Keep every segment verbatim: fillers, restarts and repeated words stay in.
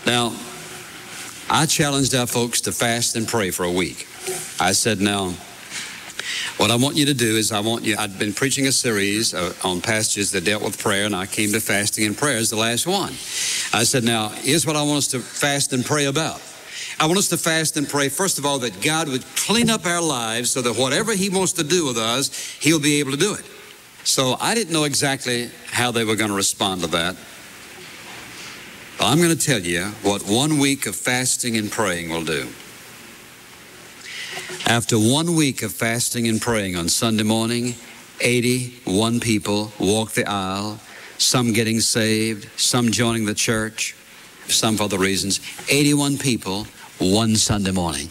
Now, I challenged our folks to fast and pray for a week. I said, now, what I want you to do is I want you, I'd been preaching a series uh, on passages that dealt with prayer, and I came to fasting and prayer as the last one. I said, now, here's what I want us to fast and pray about. I want us to fast and pray, first of all, that God would clean up our lives so that whatever He wants to do with us, He'll be able to do it. So I didn't know exactly how they were going to respond to that. But I'm going to tell you what one week of fasting and praying will do. After one week of fasting and praying on Sunday morning, eighty-one people walked the aisle, some getting saved, some joining the church, some for other reasons. eighty-one people one Sunday morning.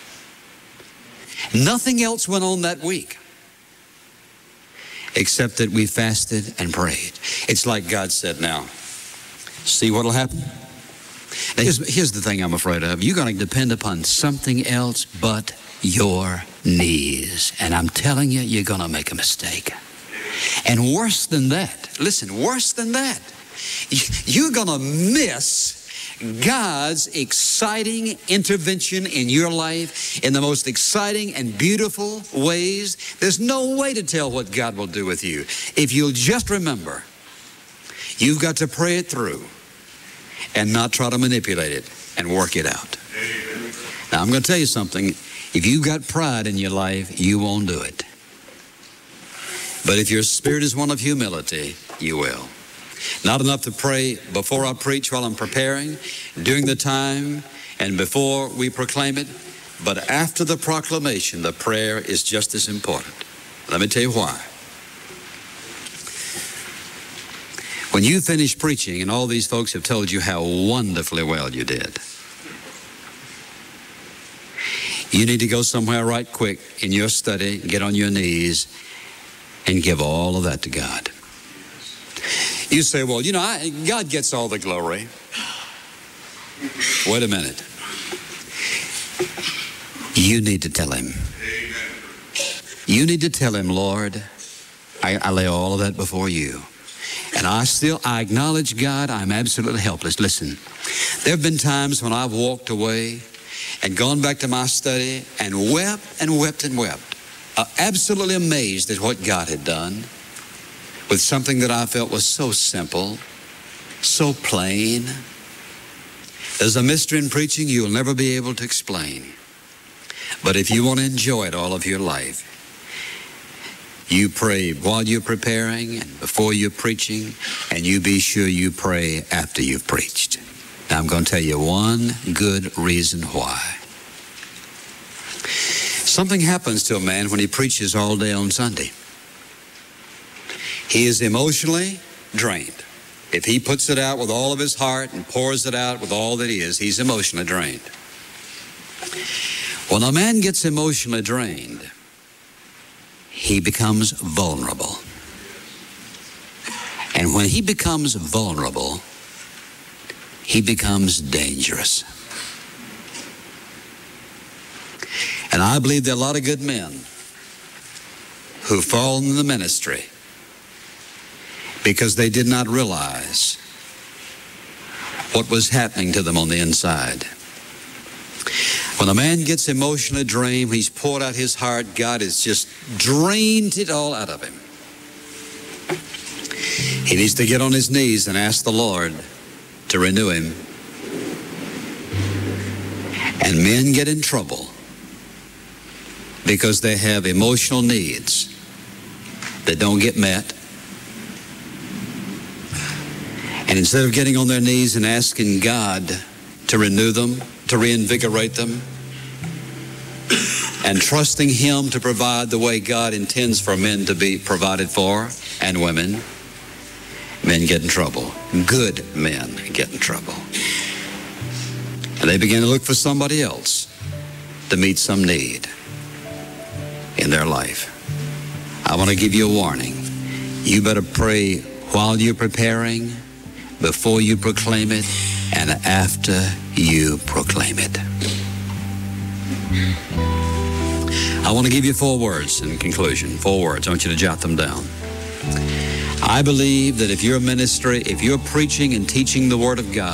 Nothing else went on that week except that we fasted and prayed. It's like God said, now, see what'll happen? Now, here's, here's the thing I'm afraid of. You're going to depend upon something else but your knees. And I'm telling you, you're going to make a mistake. And worse than that, listen, worse than that, you're going to miss God's exciting intervention in your life in the most exciting and beautiful ways. There's no way to tell what God will do with you. If you'll just remember, you've got to pray it through and not try to manipulate it and work it out. Now, I'm going to tell you something. If you've got pride in your life, you won't do it. But if your spirit is one of humility, you will. Not enough to pray before I preach while I'm preparing, during the time, and before we proclaim it. But after the proclamation, the prayer is just as important. Let me tell you why. When you finish preaching and all these folks have told you how wonderfully well you did, you need to go somewhere right quick in your study, get on your knees, and give all of that to God. You say, well, you know, I, God gets all the glory. Wait a minute. You need to tell Him. You need to tell Him, Lord, I, I lay all of that before you. And I still, I acknowledge, God, I'm absolutely helpless. Listen, there have been times when I've walked away and gone back to my study and wept and wept and wept, uh, absolutely amazed at what God had done with something that I felt was so simple, so plain. There's a mystery in preaching you'll never be able to explain. But if you want to enjoy it all of your life, you pray while you're preparing and before you're preaching, and you be sure you pray after you've preached. Now, I'm going to tell you one good reason why. Something happens to a man when he preaches all day on Sunday. He is emotionally drained. If he puts it out with all of his heart and pours it out with all that he is, he's emotionally drained. When a man gets emotionally drained, he becomes vulnerable. And when he becomes vulnerable, he becomes dangerous. And I believe there are a lot of good men who fall in the ministry because they did not realize what was happening to them on the inside. When a man gets emotionally drained, he's poured out his heart, God has just drained it all out of him. He needs to get on his knees and ask the Lord to renew him. And men get in trouble because they have emotional needs that don't get met. And instead of getting on their knees and asking God to renew them, to reinvigorate them, and trusting Him to provide the way God intends for men to be provided for, and women, men get in trouble. Good men get in trouble. And they begin to look for somebody else to meet some need in their life. I want to give you a warning. You better pray while you're preparing, before you proclaim it, and after you proclaim it. I want to give you four words in conclusion. Four words. I want you to jot them down. I believe that if you're a ministry, if you're preaching and teaching the Word of God,